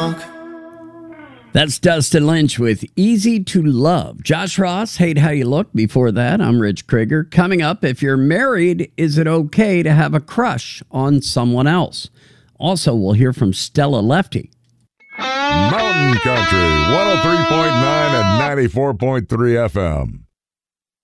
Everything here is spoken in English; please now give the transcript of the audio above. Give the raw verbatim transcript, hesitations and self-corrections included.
drunk. That's Dustin Lynch with Easy to Love. Josh Ross, Hate How You Look. Before that, I'm Rich Krieger. Coming up, if you're married, is it okay to have a crush on someone else? Also, we'll hear from Stella Lefty. Mountain Country, one oh three point nine and ninety-four point three F M.